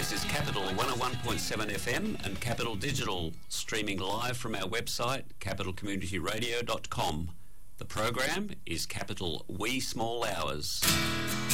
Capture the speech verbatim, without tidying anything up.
This is Capital one oh one point seven F M and Capital Digital, streaming live from our website, capital community radio dot com. The program is Capital Wee Small Hours.